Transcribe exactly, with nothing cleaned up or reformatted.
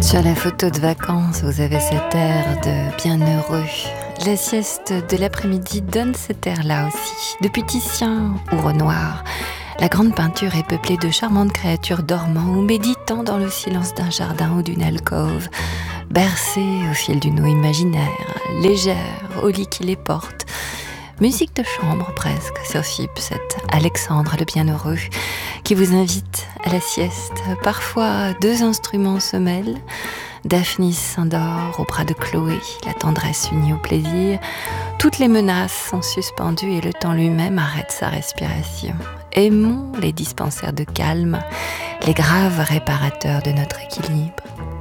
Sur la photo de vacances, vous avez cet air de bienheureux. La sieste de l'après-midi donne cet air-là aussi. Depuis Titien ou Renoir, la grande peinture est peuplée de charmantes créatures dormant ou méditant dans le silence d'un jardin ou d'une alcôve, bercées au fil d'une eau imaginaire, légère au lit qui les porte. Musique de chambre presque sur Chipset, Alexandre le bienheureux, qui vous invite à la sieste. Parfois, deux instruments se mêlent. Daphnis s'endort au bras de Chloé, la tendresse unie au plaisir. Toutes les menaces sont suspendues et le temps lui-même arrête sa respiration. Aimons les dispensaires de calme, les graves réparateurs de notre équilibre.